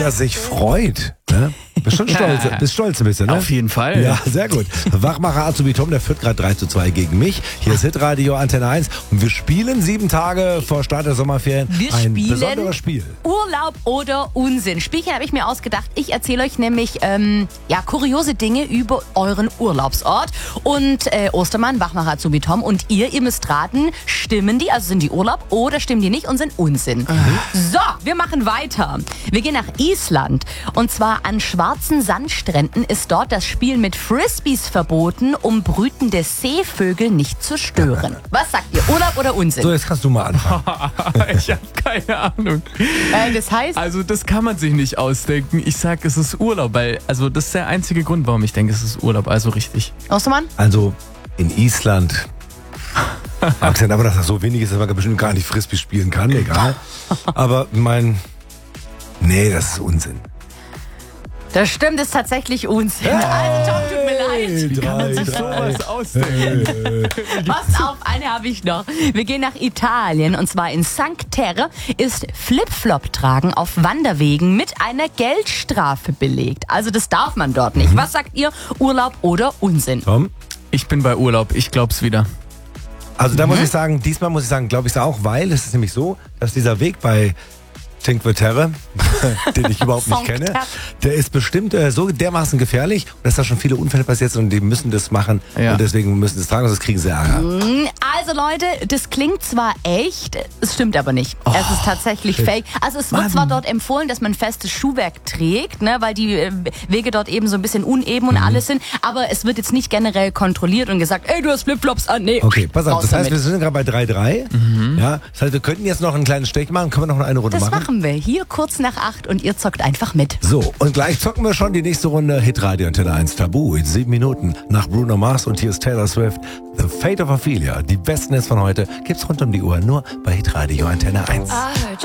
Wie er sich freut. Ne? Bist stolz ein bisschen, ne? Auf jeden Fall. Ja, sehr gut. Wachmacher Azubi Tom, der führt gerade 3:2 gegen mich. Hier ist Hitradio Antenne 1 und wir spielen 7 Tage vor Start der Sommerferien ein besonderes Spiel. Urlaub oder Unsinn. Spielchen habe ich mir ausgedacht. Ich erzähle euch nämlich kuriose Dinge über euren Urlaubsort. Und Ostermann, Wachmacher Azubi Tom und ihr müsst raten, stimmen die, also sind die Urlaub oder stimmen die nicht und sind Unsinn. So, wir machen weiter. Wir gehen nach Island und zwar an schwarzen Sandstränden ist dort das Spiel mit Frisbees verboten, um brütende Seevögel nicht zu stören. Was sagt ihr, Urlaub oder Unsinn? So, jetzt kannst du mal anfangen. Ich habe keine Ahnung. Das heißt... Also das kann man sich nicht ausdenken. Ich sag, es ist Urlaub, weil das ist der einzige Grund, warum ich denke, es ist Urlaub. Also richtig. Ostermann? Also in Island... Abgesehen davon, dass das so wenig ist, dass man bestimmt gar nicht Frisbee spielen kann, egal. Aber nee, das ist Unsinn. Das stimmt, ist tatsächlich Unsinn. Also Tom, tut mir leid. Wie kann man sich sowas ausdenken? Pass auf, eine habe ich noch. Wir gehen nach Italien und zwar in Cinque Terre ist Flipflop tragen auf Wanderwegen mit einer Geldstrafe belegt. Also das darf man dort nicht. Was sagt ihr, Urlaub oder Unsinn? Tom? Ich bin bei Urlaub, ich glaub's wieder. Also da muss ich sagen, diesmal glaube ich es auch, weil es ist nämlich so, dass dieser Weg bei Cinque Terre, den ich überhaupt nicht kenne, der ist bestimmt so dermaßen gefährlich, dass da schon viele Unfälle passiert sind und die müssen das machen und deswegen müssen sie es tragen, sonst kriegen sie Ärger. Also Leute, das klingt zwar echt, es stimmt aber nicht. Es ist tatsächlich fake. Also es wird zwar dort empfohlen, dass man festes Schuhwerk trägt, ne, weil die Wege dort eben so ein bisschen uneben und alles sind, aber es wird jetzt nicht generell kontrolliert und gesagt, ey, du hast Flipflops an. Nee, okay, pass auf, das heißt, wir sind gerade bei 3:3. Ja, das heißt, wir könnten jetzt noch ein kleines Steak machen, können wir noch eine Runde machen? Das machen wir hier kurz nach 8 und ihr zockt einfach mit. So, und gleich zocken wir schon die nächste Runde Hitradio Antenne 1 Tabu in 7 Minuten nach Bruno Mars und hier ist Taylor Swift. The Fate of Ophelia. Die besten Hits von heute gibt's rund um die Uhr nur bei Hitradio Antenne 1.